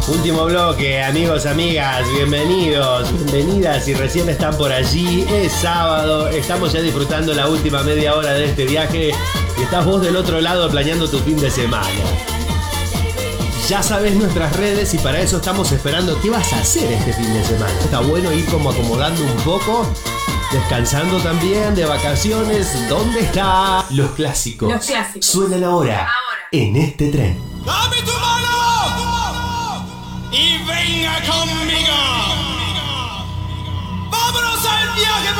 Último bloque, amigos, amigas, bienvenidos, bienvenidas si recién están por allí. Es sábado, estamos ya disfrutando la última media hora de este viaje y estás vos del otro lado planeando tu fin de semana. Ya sabés nuestras redes y para eso estamos esperando qué vas a hacer este fin de semana. Está bueno ir como acomodando un poco, descansando también, de vacaciones. ¿Dónde está? Los clásicos. Los clásicos. Suenan ahora en este tren. ¡Dame tu mano! Y venga conmigo. ¡Vámonos al viaje!